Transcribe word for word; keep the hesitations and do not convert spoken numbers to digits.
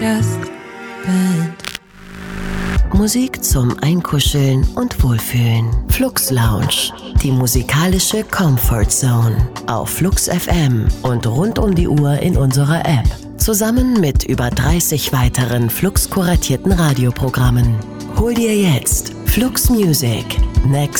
Just bend. Musik zum Einkuscheln und Wohlfühlen. Flux Lounge, die musikalische Comfort Zone. Auf Flux F M und rund um die Uhr in unserer App. Zusammen mit über dreißig weiteren Flux kuratierten Radioprogrammen. Hol dir jetzt Flux Music. Next